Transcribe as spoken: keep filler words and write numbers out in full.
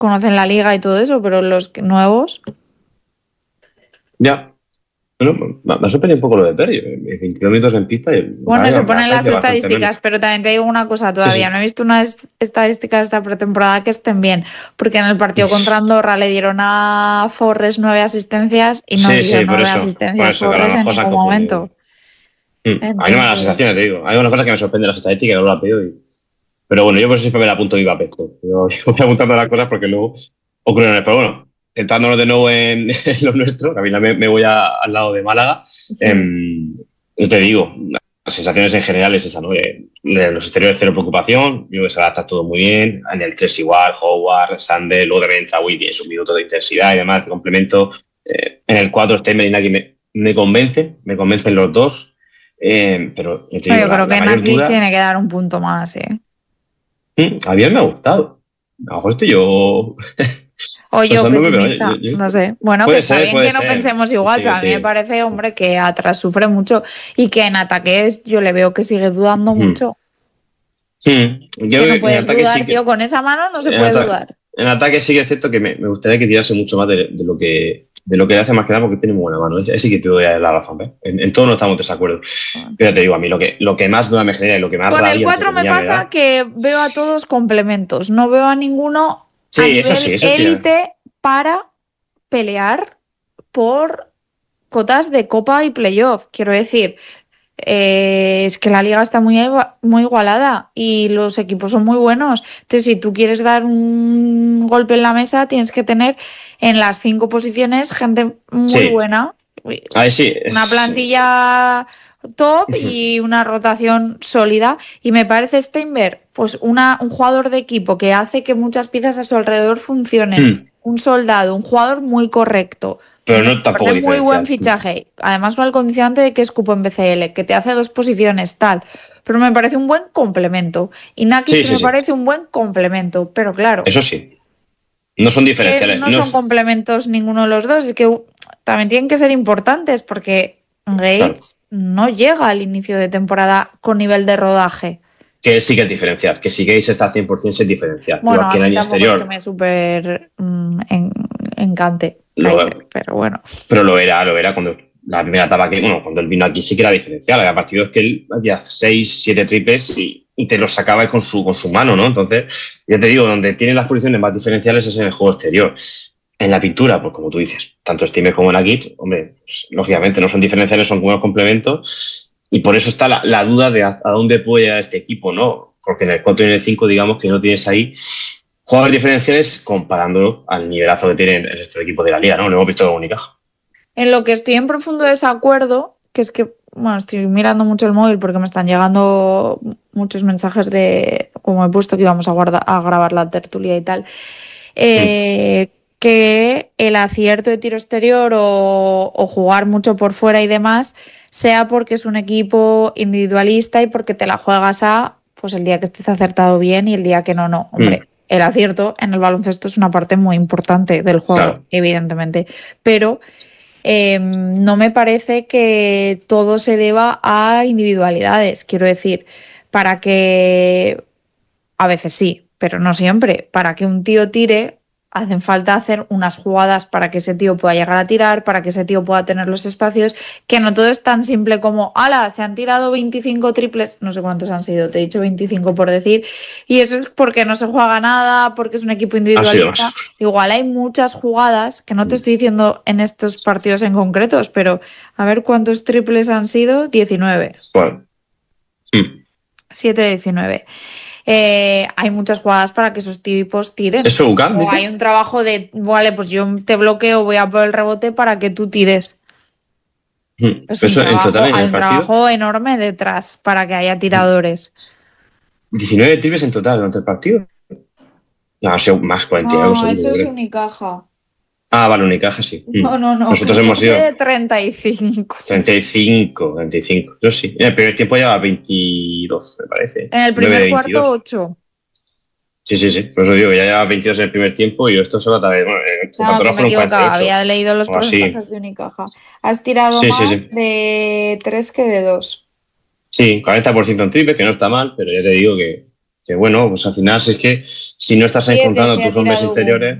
conocen la liga y todo eso, pero los nuevos... Ya. Bueno, me ha sorprendido un poco lo de Pérez. veinte kilómetros en pista. Y bueno, se ponen las estadísticas, pero también te digo una cosa todavía. Sí, sí. No he visto unas estadísticas de esta pretemporada que estén bien, porque en el partido contra Andorra le dieron a Forres nueve asistencias y no sí, dio sí, nueve eso, asistencias a Forres en ningún momento. Mm. Entonces... A mí no me da la sensación, te digo. Hay una cosa que me sorprende las estadísticas, no lo ha pedido. Y... Pero bueno, yo por eso siempre me la apunto viva pecho. Yo voy apuntando las cosas porque luego ocurren. Pero bueno, centrándonos de nuevo en, en lo nuestro, que a mí me, me voy a, al lado de Málaga. Sí. Eh, yo te digo, las sensaciones en general es esa, ¿no? De, de los exteriores cero preocupación, yo creo que se adapta todo muy bien. En el tres igual, Howard, Sander, luego también entra Willy, es un minuto de intensidad y demás, de complemento. Eh, en el cuatro, Steiner y Naki me, me convence, me convencen los dos. Eh, pero yo, te digo, yo creo la, que la Naki duda... tiene que dar un punto más, ¿eh? A mí me ha gustado. A lo mejor estoy yo... O yo pesimista, yo, yo, yo... no sé. Bueno, que está ser, bien que no ser. pensemos igual, sí, pero a mí sí. me parece, hombre, que atrás sufre mucho y que en ataques yo le veo que sigue dudando hmm. mucho. Hmm. Yo que no puedes dudar, sí que... tío, con esa mano no se en puede ataque, dudar. En ataque sí que es cierto que me, me gustaría que tirase mucho más de, de lo que de lo que hace más que nada porque tiene muy buena mano. Ese sí que te doy la razón, ¿eh? En, en todo no estamos de desacuerdo. Bueno. Pero te digo, a mí lo que, lo que más duda me genera y lo que más Con rabia, el cuatro me pasa me da... que veo a todos complementos, no veo a ninguno sí, a nivel eso sí, eso élite para pelear por cotas de Copa y Playoff. Quiero decir, eh, es que la liga está muy, muy igualada y los equipos son muy buenos. Entonces, si tú quieres dar un golpe en la mesa, tienes que tener en las cinco posiciones gente muy sí. buena. Ahí sí. Una plantilla top y una rotación sólida. Y me parece Steinberg, pues una, un jugador de equipo que hace que muchas piezas a su alrededor funcionen. Mm. Un soldado, un jugador muy correcto. Pero no tampoco muy buen fichaje. Además con el condicionante de que es cupo en B C L, que te hace dos posiciones, tal. Pero me parece un buen complemento. Y Nakic sí, sí, me sí. parece un buen complemento. Pero claro. Eso sí. No son diferenciales. No, no son complementos ninguno de los dos. Es que también tienen que ser importantes porque Gates claro. no llega al inicio de temporada con nivel de rodaje. Que sí que es diferencial, que si Gates está al cien por ciento es diferencial. Bueno, que a el mí año tampoco exterior. es que me súper mmm, en, encante. Lo, Kaiser, pero bueno. Pero lo era, lo era cuando la primera etapa que, bueno, cuando él vino aquí sí que era diferencial. Había partidos que él hacía seis, siete triples y, y te los sacaba con su, con su mano, ¿no? Entonces, ya te digo, donde tiene las posiciones más diferenciales es en el juego exterior. En la pintura, pues como tú dices, tanto Stime como Nakic, hombre, pues, lógicamente no son diferenciales, son buenos complementos. Y por eso está la, la duda de a, a dónde puede llegar este equipo, ¿no? Porque en el cuatro y en el cinco, digamos que no tienes ahí jugadores diferenciales comparándolo al nivelazo que tiene el resto de equipos de la liga, ¿no? Lo hemos visto con Unicaja. En lo que estoy en profundo desacuerdo, que es que, bueno, estoy mirando mucho el móvil porque me están llegando muchos mensajes de, como he puesto que íbamos a, guardar, a grabar la tertulia y tal, eh, mm. que el acierto de tiro exterior o, o jugar mucho por fuera y demás sea porque es un equipo individualista y porque te la juegas a, pues el día que estés acertado bien y el día que no, no, hombre. Mm. El acierto en el baloncesto es una parte muy importante del juego, claro. evidentemente, pero eh, no me parece que todo se deba a individualidades. Quiero decir, para que, a veces sí, pero no siempre, para que un tío tire, hacen falta hacer unas jugadas para que ese tío pueda llegar a tirar, para que ese tío pueda tener los espacios, que no todo es tan simple como, ala, se han tirado veinticinco triples, no sé cuántos han sido, te he dicho veinticinco por decir, y eso es porque no se juega nada, porque es un equipo individualista. Igual hay muchas jugadas, que no te estoy diciendo en estos partidos en concretos, pero a ver cuántos triples han sido, diecinueve. Bueno. Mm. siete de diecinueve. Eh, hay muchas jugadas para que esos tipos tiren. ¿Eso Ucán, o hay un trabajo de, vale, pues yo te bloqueo, voy a por el rebote para que tú tires. Hmm. Es un Eso, trabajo, en total, en hay el un partido, trabajo enorme detrás para que haya tiradores. diecinueve triples en total durante el partido. No, ha sido más cuarenta y algo. No, eso es Unicaja. Ah, vale, Unicaja sí. No, no, no. Nosotros hemos ido. treinta y cinco. treinta y cinco, treinta y cinco. Yo sí. En el primer tiempo llevaba veintidós, me parece. En el primer cuarto, ocho. Sí, sí, sí. Por eso digo que ya llevaba veintidós en el primer tiempo y esto solo tal vez. Bueno, no, que me equivocaba. Había leído los porcentajes de Unicaja. Has tirado sí, más sí, sí. de tres que de dos. Sí, cuarenta por ciento en triple, que no está mal, pero ya te digo que Que bueno, pues al final, si es que si no estás Siete encontrando se ha tus hombres tirado interiores.